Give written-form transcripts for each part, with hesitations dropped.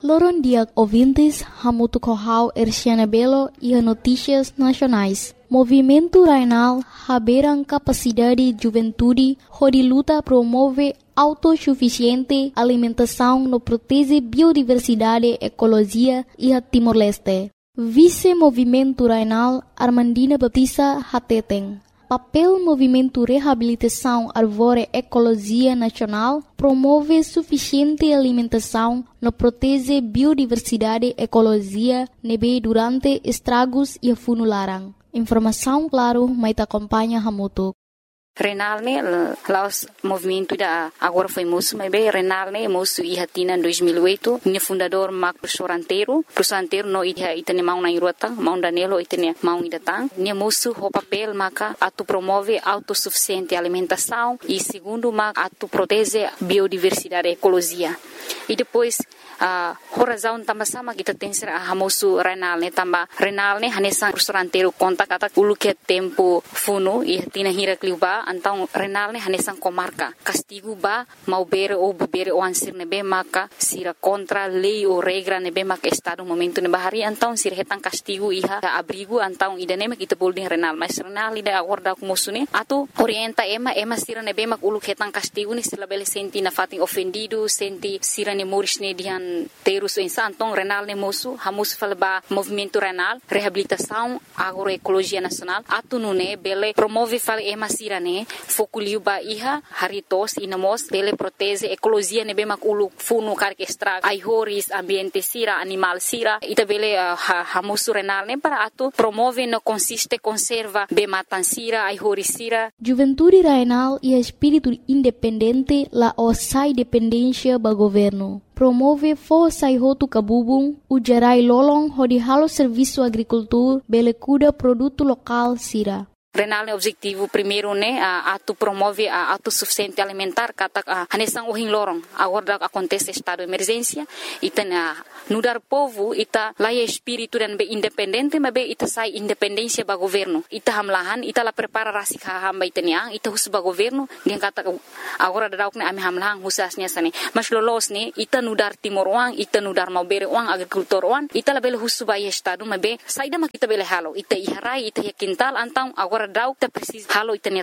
Loron dia ouvintes, Hamutu Kohau Erciana Belo e Notícias Nacionais. Movimento Rainal haberam capacidade juventude, onde luta promove autossuficiente alimentação no protege biodiversidade, ecologia e a Timor-Leste. Vice-Movimento Rainal Armandina Batista Hateteng. Papel Movimento Reabilitação Árvore Ecologia Nacional promove suficiente alimentação no protege biodiversidade ecologia nebe durante estragos e funularan. Informação claro, mas acompanha Hamutu. Renal laos movimento da agora foi moço, mas bem Renal moço e hatina em 2008, minha fundador Marco professor anteiro no itane mau na irota, mau danelo itane mau idatang, minha moço o papel maca atu promove autossuficiente alimentação e segundo maca atu protege biodiversidade ecologia. E depois a razão também sama kita tem ser a moço Renal tamba Renal hanesang professor anteiro conta kata ulu que tempo funo e hatina hira kliuba então Renal hanesang comarca castigo ba mau bere ou bebere o ansir nebe maka sira contra lei ou regra nebe maka estado momento ne bahari então sira hetang castigo iha abrigo então idane kita bolding Renal mas Renal ida agora ku musune atu orienta ema sira nebe mak ulu hetang castigo ni sila bele senti na fating ofendido senti sira ne moris ne dihan terus então Renal ne moço hamus falba movimento Renal reabilitação agroecologia nacional atu nune bele promove fala ema sira ne foculiu ba iha haritos inamos bele protege ecologia ne bemak ulu funu karke estrag ai horis ambiente sira animal sira ita bele hamus Renal ne para atu promove no consiste conserva be matan sira ai horis sira. Juventude Renal e espírito independente la osai dependência ba governo. Promove força e roto cabubung, o gerai lolong hodi halo serviço agricultura, bele cuida produto local sira. Renal objetivo primeiro né atu promove a autossuficiente alimentar kata hanesang uhin lorong agora acontece estado de emergência ita nudar povo ita laia espírito dan be independente mas be ita sai independência ba governo ita hamlahan ita la prepara rasik hamba itania ita hus ba governo dia kata agora dauk ne ami hamlahan husasnya sane mas lolos ne ita nudar timor uang ita nudar mau bere uang agrikultor uang ita la bele hus ba estado mas be saida ma kita bele halo ita iharai ita kintal antang agora dauk ita precisa halo ita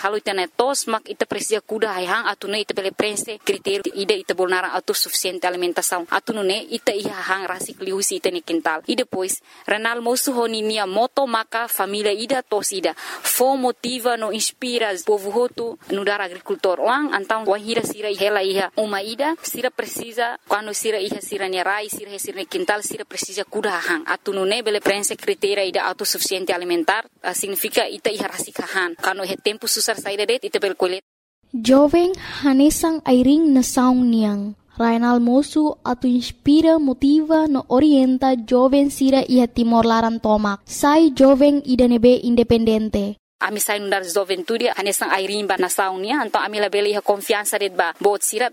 netos mak ita precisa kuda hayang atune ita bele prense critério ida ita bolnara autossuficiente alimentação atune ita hang rasik liusi ita ne quintal e depois Renal moço honinia moto maka família ida tosida fo motiva no inspira povo hotu no dar agricultor uang antang wahira sira hela iha uma ida sira precisa quando sira iha sira nerai sira ne quintal sira precisa kuda hang atunune bele prense critério ida autossuficiente alimentar significa ita iha rasik han quando he tempo susar saída det ita bel colet jovem hanesang airing na saung niang Rainal moço atu inspira, motiva, no orienta jovem sira ia Timor Laran tomak. Sai jovem ida nebe independente. Ami sai nundar juventude hanesang airimba na saunia então ami la bele confiança det ba bot sira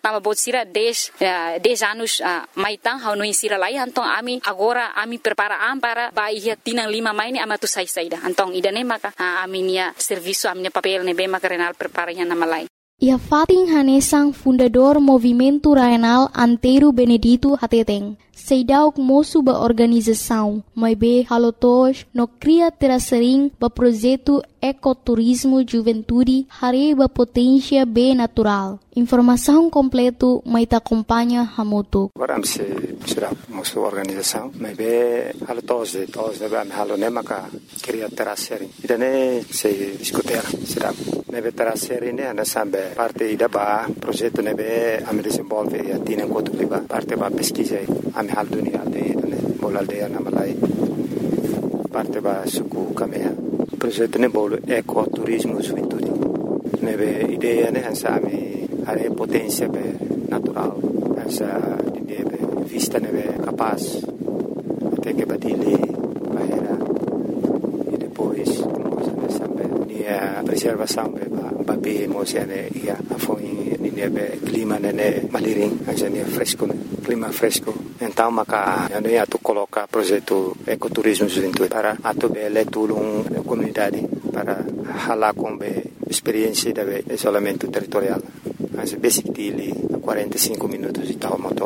10 anos maitang hau no insira lai então ami agora ami prepara para ba ia tinang 5 mai ni amatu sai saida então ida ne maka ami nia serviço ami papel ne be maka Renal prepara ya nama lai. Ia fating hanesang fundador Movimento Rainal Anteiro Benedito Hateteng. Seidauk moço ba organização, mas be halotos no cria terasering ba projeto ecoturismo juventude hari ba potência be natural. Informação completo mai ta acompanha Hamutu. Agora se será moço organização, mas be halotos de ba halo nemaka cria terasering. Idane se discutir será nebe terasering ne ana sambe parte ida ba projeto nebe am desenvolve e atina enquanto ba parte ba pesquisa am hal dunia aldeia bol aldeia na Malai parte ba suku kamea projeto ne bol ecoturismo juventude nebe ideia ne hansa ami are potência be natural hansa nebe vista nebe capaz até que badile bahera e depois sambe nia preservação be ba be mosiane ia foi nebe clima ne maliring hansa ne fresco clima fresco então maka yani atu coloca projeto ecoturismo juventude para atu bele tulung comunidade para hala com experiência de isolamento territorial mas basic dele 45 minutos de tal motor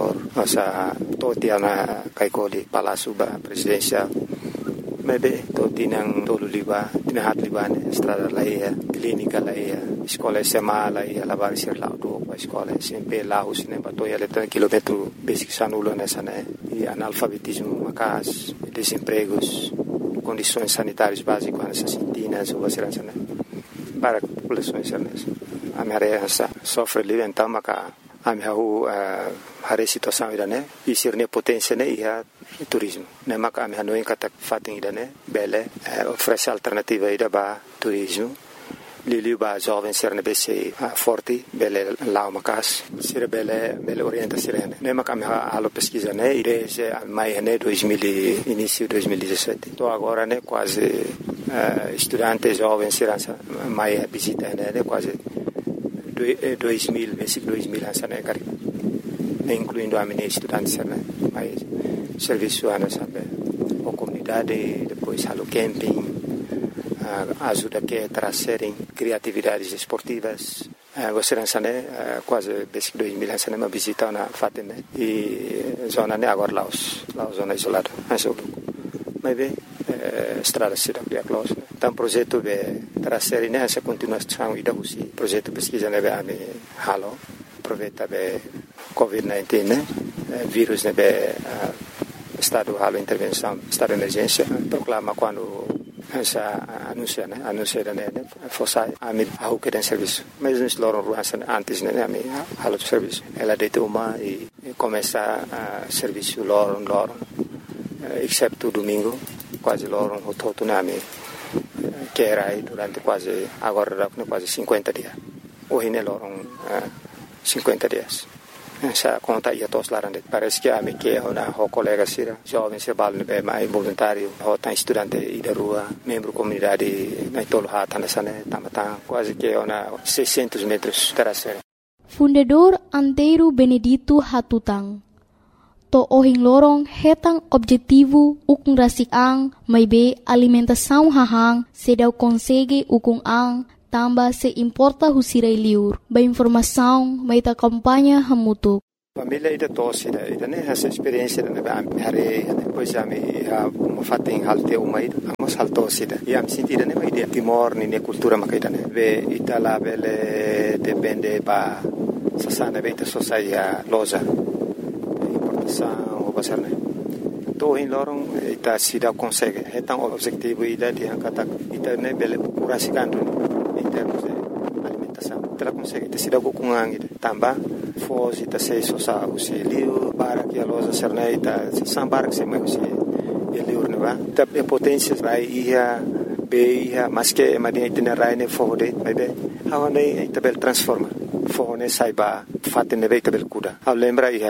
nossa totia na kaikoli Palácio Presidencial. Maybe tinang tolo liba, tinahat liba ne estrada laia, clínica laia, escola SMA laia, lavar ser lá do escola sempre lá os ne batoia letra quilômetro basic sanulo nessa né e analfabetismo macas, desempregos, condições sanitárias básicas nessa sintinas ou serança né para populações nessa a minha sofre ali então maca a minha hari situação ida né e ser ne potência né e turismo né maca a minha não encata fatem ida né bele oferece alternativa ida ba turismo Liliu ba jovem ser ne bese forte bele lá macas ser bele orienta ser né maca a minha alo pesquisa né desde mai né 2000 início 2017 então agora né quase estudante jovem ser mai visita né quase 2000 basic 2000 sana kari incluindo a minha estudante né mais serviço ana sabe a comunidade depois halo camping ajuda que trazerem criatividades esportivas gostaria né quase basic 2000 sana uma visita na fatem e zona né agora Laos zona isolada mas bem estrada se dá close então projeto de trazer nessa continuação e da usi projeto pesquisa né be halo aproveita be COVID-19 né vírus né be estado halo intervenção estado de emergência proclama quando essa anuncia né fosse a mim a que tem serviço mas nós loram antes né a mim halo serviço ela deita uma e começa a serviço loram exceto domingo quase loram o todo nami que era aí durante quase agora quase 50 dias hoje ne loram 50 dias essa conta ia todos lá parece que a mim que é uma colega sira jovem se bal ne mais voluntário ou tá estudante e da rua membro comunidade na tolo hata nessa né tamata quase que é uma 600 metros terasera Fundador Antero Benedito Hatutang to ohing lorong hetang objetivo ukung rasik ang may be alimentação hahang se daw konsege ukung ang tamba se importa husiray liur ba informação may ta kampanya hamutuk família ida tosse ida né essa experiência né hari depois já me fatem halte uma ida amos haltosse e am sentida né vai de timor ne cultura makaida né ve itala bele depende ba sasana beta sociedade loja o basarne to in lorong ita sida consegue hetang objetivo ida di angkata ita ne bele kurasikandu in termos de alimentação ita consegue ita sida kukungang ida tamba fos ita sei sosa usi liu para que a loja serna ita sambar que se mai usi liu ne va ita potência vai ia be ia mas que madia ita rai ne fode bebe hawane ita bel transforma fone saiba fatte ne veta bel kuda a lembra ia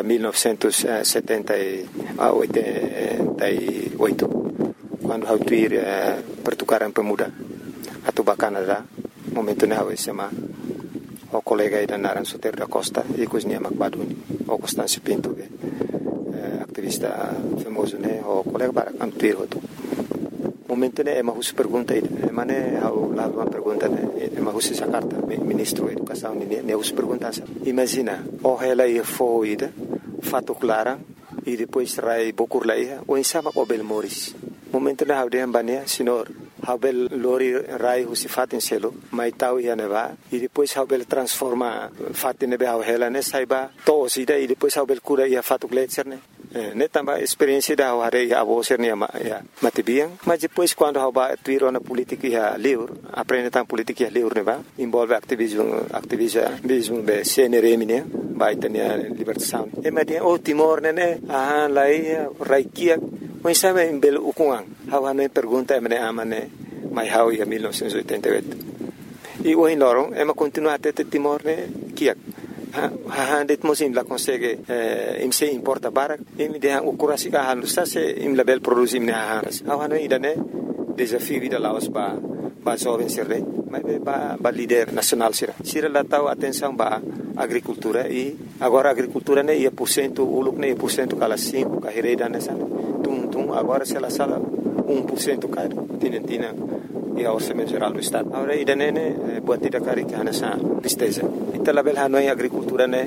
1978 quando hau tuir pertukaran pemuda atau Canada momento ne hau sema o colega ida naran Soter da Costa e cozinha Macbaduni o Constâncio Pinto activista famoso ne o colega para cantuir hoto momento ne ema hus pergunta ida mane hau lá uma pergunta ne ema hus essa carta ministro da educação ne hus pergunta imagina o ela ia foida fato clara e depois rai bokur laia o insama o bel moris momento ne hau de ambania senhor hau bel lori rai hus fatin selo mai tau ia neva e depois hau bel transforma fatin ne hau ela ne saiba to sida e depois hau bel cura ia fato gletser ne tamba experiência da hare a vocer ne matibiang mas depois quando hau ba tuiro na política ia livre aprende tam política ia livre ne ba envolve activismo be CNRM ne ba itania libertação e madia o Timor ne lai raikia o sabe em belo ukungang hau ne pergunta me amane mai hau ia 1988 e o inorong ema continua até Timor ne kiak det mosim la consegue imse importa barak im de o kurasi ka halu sa se im label produce im ne haras hanu idane desafio vida laos ba jovem sirre mas ba líder nacional sira la tau atenção ba agricultura e agora agricultura ne ia porcento uluk ne porcento kala 5 ka hereda nessa tum agora se la sala 1% cada tinentina e a orçamento geral do estado agora idane ne buat tidak kari ka nessa tristeza ita label hanoi agricultura ne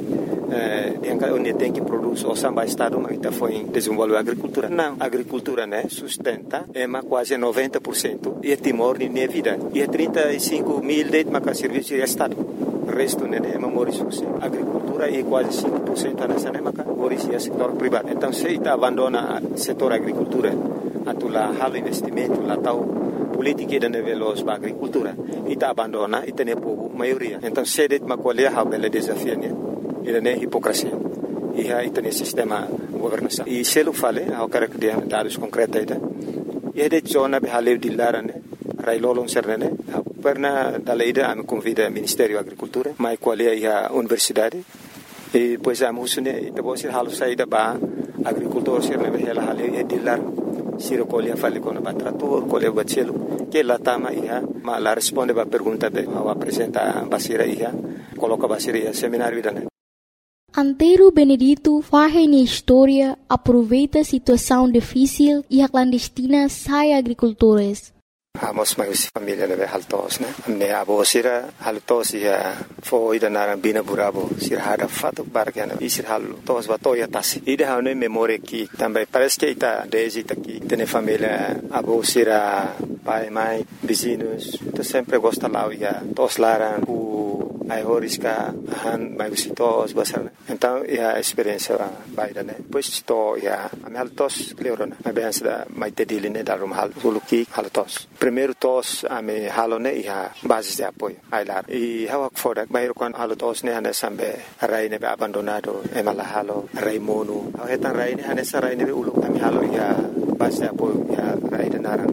onde tem que produzir o samba estado, mas ainda foi desenvolver a agricultura. Não, a agricultura, né, sustenta quase 90% e Timor nem vida. E 35 mil de serviço de estado. O resto né, é memória a agricultura e quase 5% nessa né, memória é setor privado. Então, se está abandona o setor agricultura, atular halo investimento, lá tal política de veloz para a agricultura, e está abandona e tem povo maioria. Então, se de uma colher há bela desafio, né, e é hipocrisia. E aí tem sistema governação. E se eu falei, eu quero que dê dados concretos e de zona be haleu di larane rai lolong sernene perna dalaida am convida Ministério da Agricultura mai qualia ia universidade e pois am husune ita bosir halu saida ba agricultor serne be hela haleu e di lar siro qualia fali con batrator qualia bacelo que la tama ia ma la risponde ba pergunta be ao apresenta basira ia coloca basira ia seminário dane. Antero Benedito faz na história, aproveita a situação difícil e a clandestina sai agricultores. Amos mais família né haltos né me abo sira haltos ia foi da nara bina burabo sira hada fato bargana e sira haltos batoya tasi ida hane memória que também parece que está desde aqui tem família abo sira pai mãe vizinhos tu sempre gosta lá ia tos laran ai horisca han mai visitos basar então a experiência baida né pois to ia am haltos cleorona mas bem da mai tediline da rum hal suluki haltos primeiro tos ame halone ia basis de apoio ai lar e hawa foda bairo quan haltos ne hane sambe rai ne abandonado e mala halo rai mono hetan rai ne hane sarai ne ulu ame halo ia basis de apoio ia rai de narang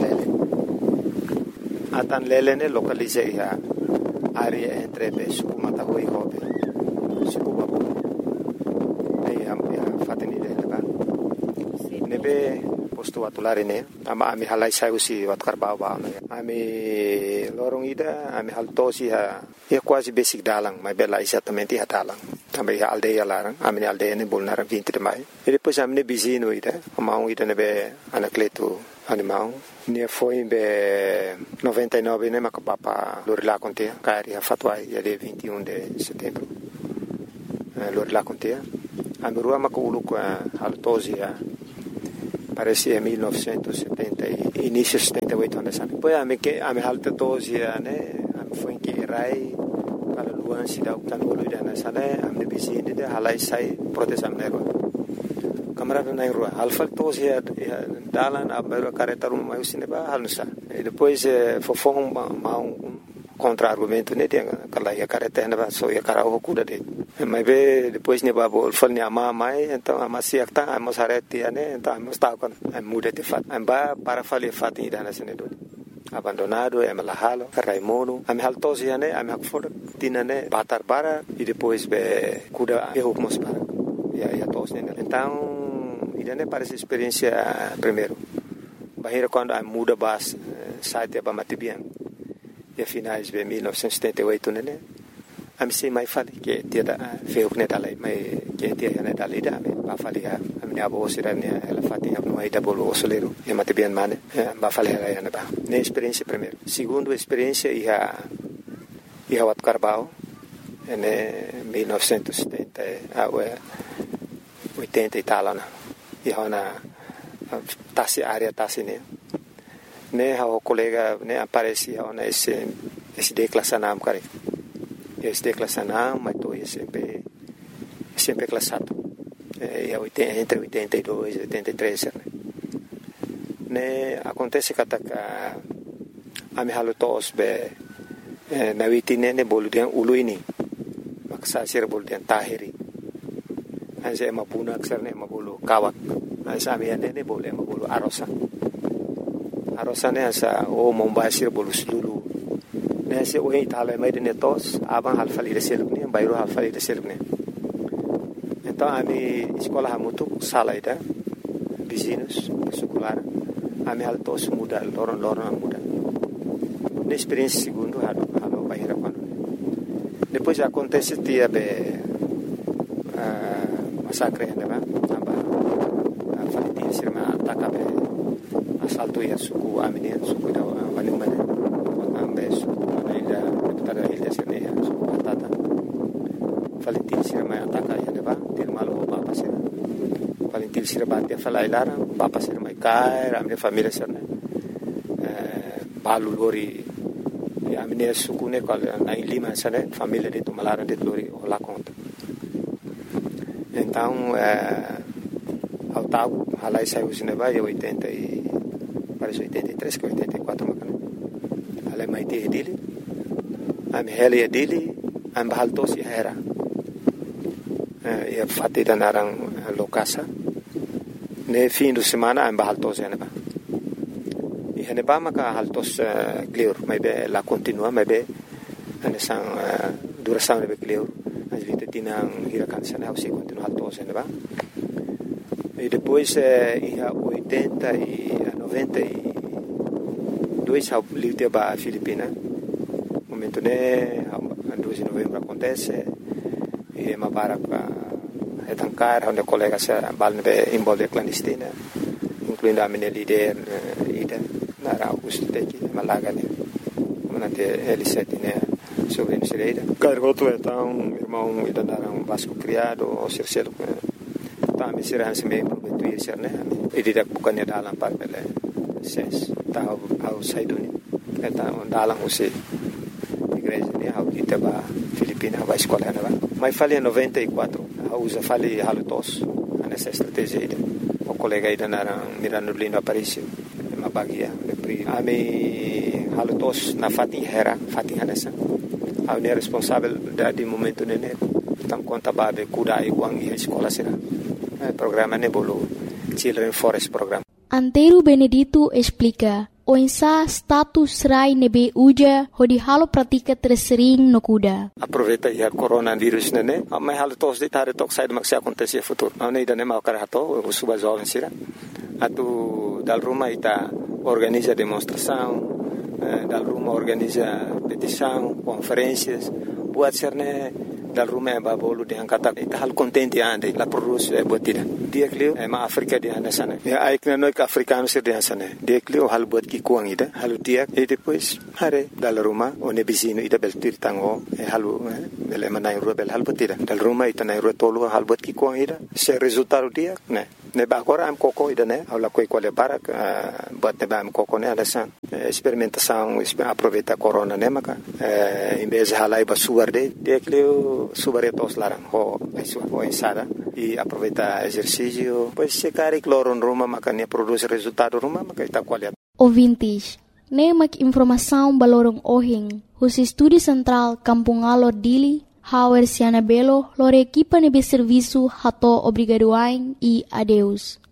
atan lele ne localize ia área entre suku mataho e hobe suku babu e am fateni de leba nebe posto atulare ne ama ami halai sai usi wat karbau ba ami lorong ida ami haltosi ha quase basic dalang mai bela exatamente ha dalang também a aldeia larang ami aldeia ne bolnar 20 de maio e depois ami ne bizino ida amau ida nebe anacleto animal ne foi be 99 né mas papa Lorila contea cari a fatwai dia 21 de setembro Lorila contea a rua maculu com altosia parece 1970 início 78 anos depois a me alta tosia né foi que rai para luan sida utanolo dana sana am de bizine de halai sai protesam nero kamera na rua alfa tosia dalan abero caretarum mai usine ba halsa e depois fofong contra-argumento né tem aquela ia careta ba so ia cara o cuda de mas depois ne babo fal ne ama mai então ama siakta amos areti né então amos ta con muda de fat amba para fali fat ida na sene do abandonado e malahalo raimono am haltosia né am hakfor tinane batar para e depois be cuda e hukmos para ia tos né então idane parece experiência primeiro bahira quando a muda bas site ba matibian e finais de 1978 né a me sei mai fali que dia da feu né dalai mai que dia né dalai da me ba fali a minha avó sira né ela fatia no aí da bolo osoleiro e matibian mane ba fali ela né ba né experiência primeiro segundo experiência ia wat Carbau né 1970 a 80 e tal né e hona tasi área tasi ne ha colega ne aparece hona esse declassanam kare esse declassanam mas to sempre classado e entre 82 e 83 ne acontece que a me halo tos be na witine ne boludian uluini maksa sir boludian tahiri anse mapuna aksarne mabulu kawak ansa miane boleh mabulu arosa ne asa o mombasir bolu sulu ne se o itala mai de tos abang halfali de selukni bayro halfali de selukni então ami escola hamutu sala ida vizinhos secular ami altos muda loron muda ne experiência segundo halo bayra quando depois acontece dia be massacre né aba falitin sirma atakabe asalto ya suku amine suku da wanimane ambe suku ida tada ilda sirne suku patata falitin sirma ataka ya neba til malo papa sira paling til sira batia fala ilara papa sira mai kai ramne família sira balu lori ya mine sukune kal na lima sira família de tumalara de lori ola conta então ao tago halai saiu neba e 80 e parece 83 que 84 macana halai mai te dele am hele dele am bahaltos ya era e fatti da narang lokasa ne fim de semana am bahaltos ya neba e neba maka haltos clear mai be la continua mai be ane sang duração ne be clear as vite tinang hirakan sana au se continua haltos ya neba e depois ia 80 e 92 ao livre ba Filipina momento ne 2 de novembro acontece e uma barca etancar onde colegas balne involve clandestina incluindo a minha líder ida na Augusto Teki Malaga né manante L7 né sobre Nicereira cargoto então irmão ida na Vasco criado o Circelo tá me será se meio prometo ir ser né e direto bukannya dalam par bele ses tá ao saiduni então dalam você igreja né ao ita ba Filipina vai escola né mas falei em 94 usa falei halutos nessa estratégia o colega ida na Mirando Lindo Aparício uma bagia a me halutos na Fatin Hanessa a minha responsável de momento né então conta babe cuidar igual e escola será programa nebolo Children Forest Program. Antero Benedito explica o insa status rai nebe uja hodi halo pratika tersering no kuda. Aproveita ya coronavírus nene, mas halo tos de tare tok sai maksi acontecer futuro. Não nem dane mau karato, o suba jovem sira. Atu dal Roma ita organiza demonstração, dal Roma organiza petição, conferências, buat serne dal Roma ba bolu de angkata ita hal contente ande la produce botida. Dia klio ma Afrika di hanasana. Ya aikna no ka africano sir di hanasana. Dia klio hal bot ki kuang ida, hal dia e depois hare dal Roma o ne bisino ida bel tirtango e halu bel manai rubel hal botida. Dal Roma ita nai rotolo hal bot ki kuang ida. Se resultado dia ne ba agora am koko ida ne aula koi quale barak bot ne ba am koko ne alasan. Experimentação aproveita corona ne maka em vez de halai ba suarde dia klio subaretos larang ho ensada e aproveita exercício pois se cari cloro Roma maka ne produz resultado Roma maka ita qualidade. Ouvintes, ne mak informação balorong ohing, os estúdio central Kampung Alor Dili, Hauer Siana Belo, lor equipa nebe serviço hato obrigadoain e adeus.